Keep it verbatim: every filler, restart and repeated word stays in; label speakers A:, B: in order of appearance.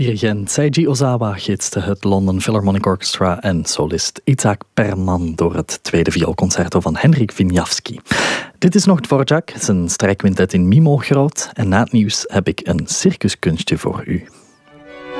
A: Dirigent Seiji Ozawa gidste het London Philharmonic Orchestra en solist Itzhak Perlman door het tweede vioolconcerto van Henryk Wieniawski. Dit is nog Dvorak, zijn strijkquintet in mi-moll groot. En na het nieuws heb ik een circuskunstje voor u.